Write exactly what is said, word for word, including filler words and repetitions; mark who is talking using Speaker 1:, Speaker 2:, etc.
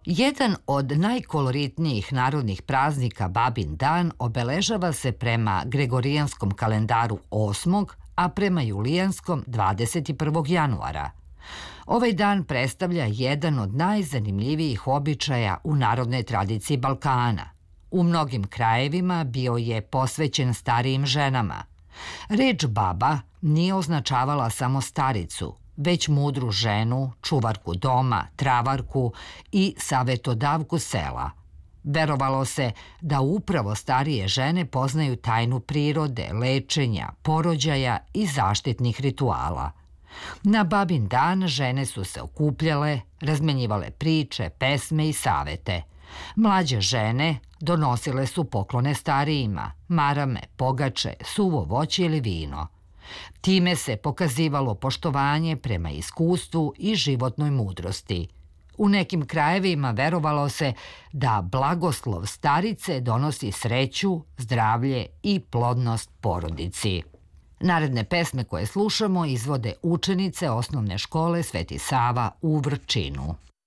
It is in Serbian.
Speaker 1: Jedan od najkoloritnijih narodnih praznika Babin dan obeležava se prema Gregorijanskom kalendaru osmog a prema Julijanskom dvadeset prvog januara. Ovaj dan predstavlja jedan od najzanimljivijih običaja u narodnoj tradiciji Balkana. U mnogim krajevima bio je posvećen starijim ženama. Reč baba nije označavala samo staricu, već mudru ženu, čuvarku doma, travarku i savetodavku sela. Verovalo se da upravo starije žene poznaju tajnu prirode, lečenja, porođaja i zaštitnih rituala. Na Babin dan žene su se okupljale, razmenjivale priče, pesme i savete. Mlađe žene donosile su poklone starijima, marame, pogače, suvo voće ili vino. Time se pokazivalo poštovanje prema iskustvu i životnoj mudrosti. U nekim krajevima verovalo se da blagoslov starice donosi sreću, zdravlje i plodnost porodici. Naredne pesme koje slušamo izvode učenice osnovne škole Sveti Sava u Vrčinu.